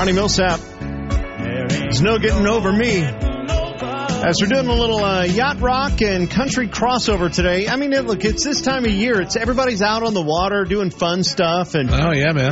Barney Millsap. There's no getting over me. As we're doing a little yacht rock and country crossover today. I mean, look, it's this time of year. Everybody's out on the water doing fun stuff. And oh, yeah, man.